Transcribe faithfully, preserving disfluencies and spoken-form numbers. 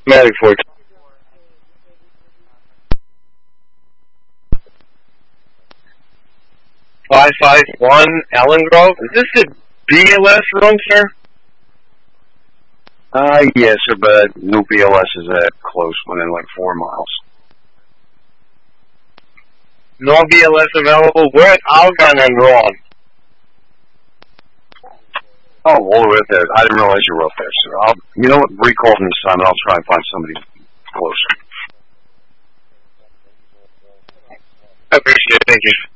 Medic for five five one Ellen Grove. Is this a B L S room, sir? Uh, yes, sir, but no B L S is that close, within like four miles. No B L S available. We're at Algon and Ron. Oh, all the way up there. I didn't realize you were up there, sir. I'll, you know what? Recall from this time, and I'll try and find somebody closer. I appreciate it. Thank you.